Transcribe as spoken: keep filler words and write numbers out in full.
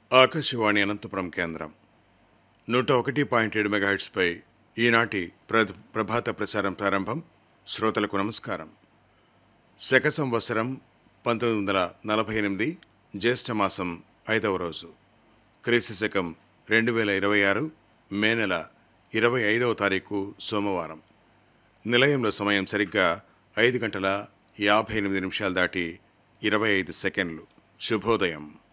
ఆకాశవాణి అనంతపురం కేంద్రం నూట ఒకటి పాయింట్ ఏడు మెగాహెట్స్పై ఈనాటి ప్ర ప్రభాత ప్రసారం ప్రారంభం. శ్రోతలకు నమస్కారం. శక సంవత్సరం పంతొమ్మిది వందల నలభై ఎనిమిది జ్యేష్ఠమాసం ఐదవ రోజు, క్రీస్తు శకం రెండు వేల ఇరవై ఆరు మే నెల ఇరవై ఐదవ తారీఖు సోమవారం. నిలయంలో సమయం సరిగ్గా ఐదు గంటల యాభై ఎనిమిది నిమిషాలు దాటి ఇరవై ఐదు సెకండ్లు. శుభోదయం.